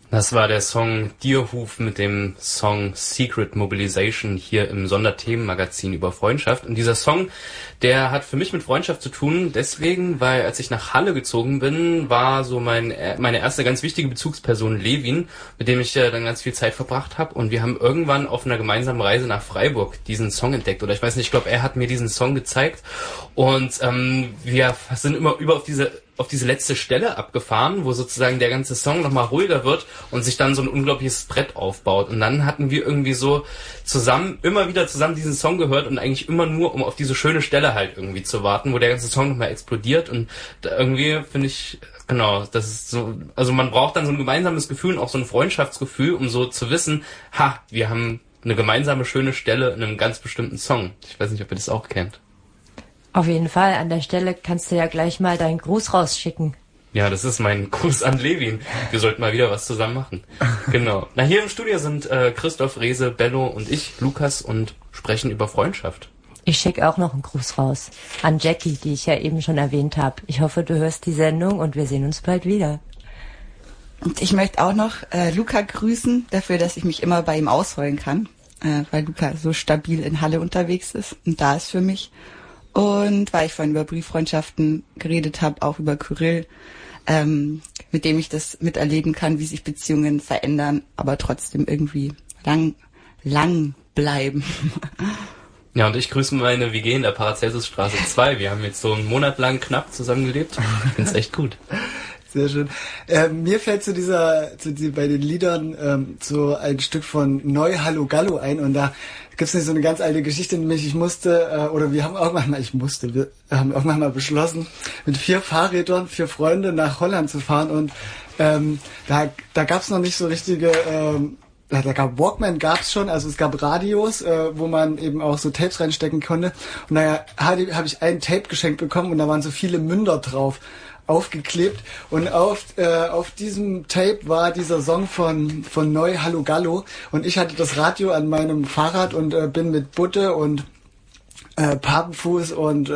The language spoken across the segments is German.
Das war der Song Dierhuf mit dem Song Secret Mobilization hier im Sonderthemenmagazin über Freundschaft. Und dieser Song, der hat für mich mit Freundschaft zu tun, deswegen, weil als ich nach Halle gezogen bin, war so meine erste ganz wichtige Bezugsperson Levin, mit dem ich dann ganz viel Zeit verbracht habe. Und wir haben irgendwann auf einer gemeinsamen Reise nach Freiburg diesen Song entdeckt. Oder ich weiß nicht, ich glaube, er hat mir diesen Song gezeigt. Und wir sind immer über auf diese letzte Stelle abgefahren, wo sozusagen der ganze Song nochmal ruhiger wird und sich dann so ein unglaubliches Brett aufbaut. Und dann hatten wir irgendwie so immer wieder zusammen diesen Song gehört und eigentlich immer nur, um auf diese schöne Stelle halt irgendwie zu warten, wo der ganze Song nochmal explodiert. Und da irgendwie finde ich, genau, das ist so, also man braucht dann so ein gemeinsames Gefühl und auch so ein Freundschaftsgefühl, um so zu wissen, wir haben eine gemeinsame schöne Stelle in einem ganz bestimmten Song. Ich weiß nicht, ob ihr das auch kennt. Auf jeden Fall. An der Stelle kannst du ja gleich mal deinen Gruß rausschicken. Ja, das ist mein Gruß an Levin. Wir sollten mal wieder was zusammen machen. Genau. Na, hier im Studio sind Christoph, Rese, Bello und ich, Lukas, und sprechen über Freundschaft. Ich schicke auch noch einen Gruß raus an Jackie, die ich ja eben schon erwähnt habe. Ich hoffe, du hörst die Sendung und wir sehen uns bald wieder. Und ich möchte auch noch Luca grüßen, dafür, dass ich mich immer bei ihm ausholen kann, weil Luca so stabil in Halle unterwegs ist und da ist für mich. Und weil ich vorhin über Brieffreundschaften geredet habe, auch über Kyrill, mit dem ich das miterleben kann, wie sich Beziehungen verändern, aber trotzdem irgendwie lang bleiben. Ja, und ich grüße meine WG in der Paracelsusstraße 2. Wir haben jetzt so einen Monat lang knapp zusammengelebt. Ich finde es echt gut. Sehr schön. Mir fällt bei den Liedern so ein Stück von Neu Hallo Gallo ein und da gibt's nicht so eine ganz alte Geschichte, nämlich wir haben irgendwann mal beschlossen, mit 4 Fahrrädern, 4 Freunde nach Holland zu fahren und da gab's noch nicht so richtige, Walkman gab's schon, also es gab Radios, wo man eben auch so Tapes reinstecken konnte und daher habe ich ein Tape geschenkt bekommen und da waren so viele Münder drauf aufgeklebt und auf diesem Tape war dieser Song von Neu Hallo Gallo und ich hatte das Radio an meinem Fahrrad und bin mit Butte und Papenfuß und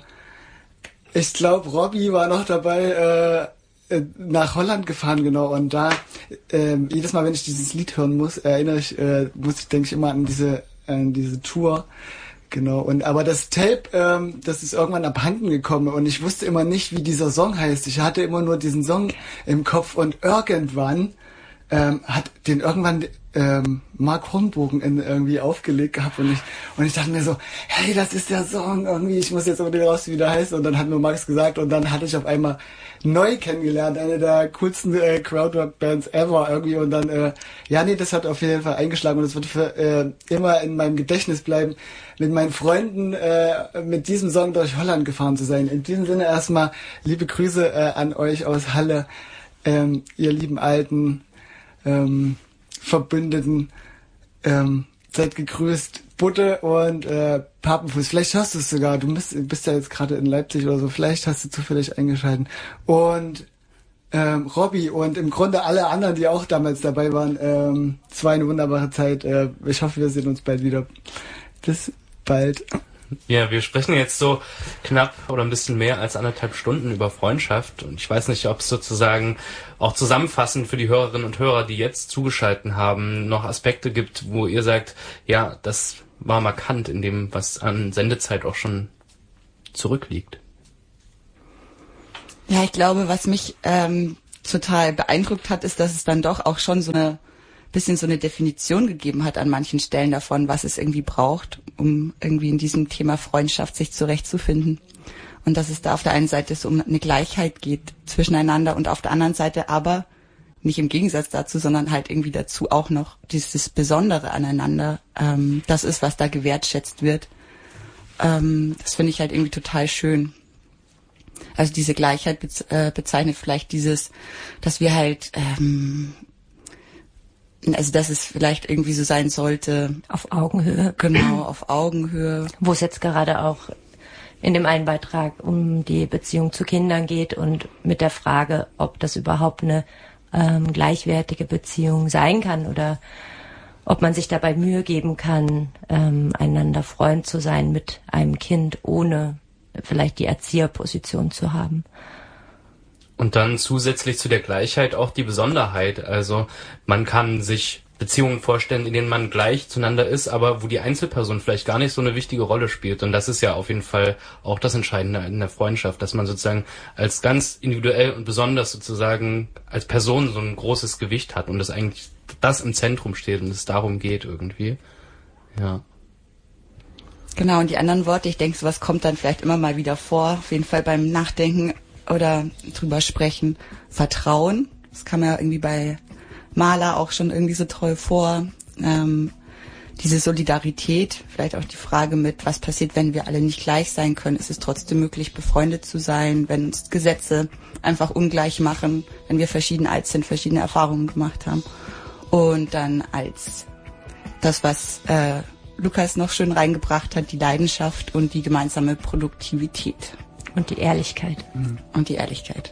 ich glaube Robby war noch dabei nach Holland gefahren, genau, und da jedes Mal, wenn ich dieses Lied hören muss, denke ich immer an diese Tour. Genau, aber das Tape, das ist irgendwann abhanden gekommen und ich wusste immer nicht, wie dieser Song heißt. Ich hatte immer nur diesen Song im Kopf und irgendwann hat den irgendwann Mark Hornbogen irgendwie aufgelegt gehabt und ich dachte mir so, hey, das ist der Song irgendwie, ich muss jetzt unbedingt raus, wie der heißt, und dann hat mir Max gesagt und dann hatte ich auf einmal Neu kennengelernt, eine der coolsten Crowdwork-Bands ever irgendwie und dann, das hat auf jeden Fall eingeschlagen und es wird für immer in meinem Gedächtnis bleiben, mit meinen Freunden mit diesem Song durch Holland gefahren zu sein. In diesem Sinne erstmal liebe Grüße an euch aus Halle, ihr lieben alten Verbündeten, seid gegrüßt, Butte und Papenfuß. Vielleicht hörst du es sogar, du bist ja jetzt gerade in Leipzig oder so, vielleicht hast du zufällig eingeschalten. Und Robby und im Grunde alle anderen, die auch damals dabei waren, es war eine wunderbare Zeit. Ich hoffe, wir sehen uns bald wieder. Bis bald. Ja, wir sprechen jetzt so knapp oder ein bisschen mehr als 1,5 Stunden über Freundschaft und ich weiß nicht, ob es sozusagen auch zusammenfassend für die Hörerinnen und Hörer, die jetzt zugeschalten haben, noch Aspekte gibt, wo ihr sagt, ja, das war markant in dem, was an Sendezeit auch schon zurückliegt. Ja, ich glaube, was mich total beeindruckt hat, ist, dass es dann doch auch schon so eine Definition gegeben hat an manchen Stellen davon, was es irgendwie braucht, um irgendwie in diesem Thema Freundschaft sich zurechtzufinden. Und dass es da auf der einen Seite so um eine Gleichheit geht zwischeneinander und auf der anderen Seite aber nicht im Gegensatz dazu, sondern halt irgendwie dazu auch noch dieses Besondere aneinander, das ist, was da gewertschätzt wird. Das finde ich halt irgendwie total schön. Also diese Gleichheit bezeichnet vielleicht dieses, dass wir halt also dass es vielleicht irgendwie so sein sollte. Auf Augenhöhe. Genau, auf Augenhöhe. Wo es jetzt gerade auch in dem einen Beitrag um die Beziehung zu Kindern geht und mit der Frage, ob das überhaupt eine gleichwertige Beziehung sein kann oder ob man sich dabei Mühe geben kann, einander Freund zu sein mit einem Kind, ohne vielleicht die Erzieherposition zu haben. Und dann zusätzlich zu der Gleichheit auch die Besonderheit. Also man kann sich Beziehungen vorstellen, in denen man gleich zueinander ist, aber wo die Einzelperson vielleicht gar nicht so eine wichtige Rolle spielt. Und das ist ja auf jeden Fall auch das Entscheidende in der Freundschaft, dass man sozusagen als ganz individuell und besonders sozusagen als Person so ein großes Gewicht hat und das eigentlich das im Zentrum steht und es darum geht irgendwie. Ja. Genau, und die anderen Worte, ich denke, sowas kommt dann vielleicht immer mal wieder vor, auf jeden Fall beim Nachdenken oder drüber sprechen. Vertrauen, das kam ja irgendwie bei Mahler auch schon irgendwie so toll vor. Diese Solidarität, vielleicht auch die Frage mit, was passiert, wenn wir alle nicht gleich sein können? Ist es trotzdem möglich, befreundet zu sein, wenn uns Gesetze einfach ungleich machen, wenn wir verschieden alt sind, verschiedene Erfahrungen gemacht haben? Und dann als das, was Lukas noch schön reingebracht hat, die Leidenschaft und die gemeinsame Produktivität. Und die Ehrlichkeit. Und die Ehrlichkeit.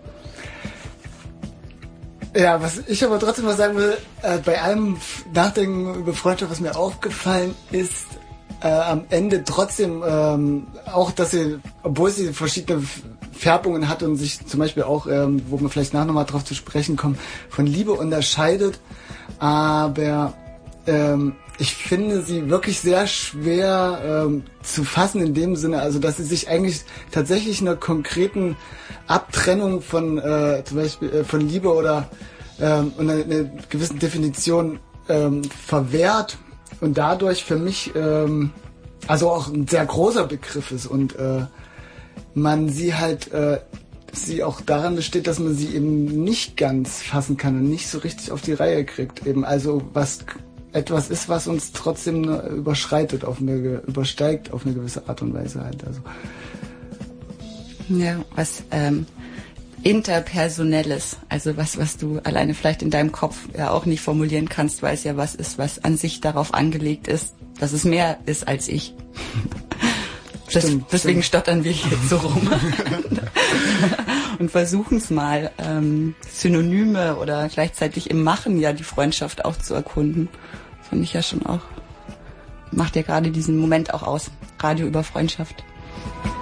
Ja, was ich aber trotzdem mal sagen will, bei allem Nachdenken über Freundschaft, was mir aufgefallen ist, am Ende trotzdem auch, dass sie, obwohl sie verschiedene Färbungen hat und sich zum Beispiel auch, wo wir vielleicht nachher nochmal drauf zu sprechen kommen, von Liebe unterscheidet, aber ich finde sie wirklich sehr schwer zu fassen in dem Sinne, also dass sie sich eigentlich tatsächlich einer konkreten Abtrennung von zum Beispiel von Liebe oder einer gewissen Definition verwehrt und dadurch für mich also auch ein sehr großer Begriff ist und man sie halt sie auch daran besteht, dass man sie eben nicht ganz fassen kann und nicht so richtig auf die Reihe kriegt, eben also was etwas ist, was uns trotzdem übersteigt auf eine gewisse Art und Weise halt. Also. Ja, was Interpersonelles, also was du alleine vielleicht in deinem Kopf ja auch nicht formulieren kannst, weil es ja was ist, was an sich darauf angelegt ist, dass es mehr ist als ich. Deswegen stottern wir jetzt so rum und versuchen es mal, Synonyme oder gleichzeitig im Machen ja die Freundschaft auch zu erkunden. Finde ich ja schon auch, macht ja gerade diesen Moment auch aus. Radio über Freundschaft.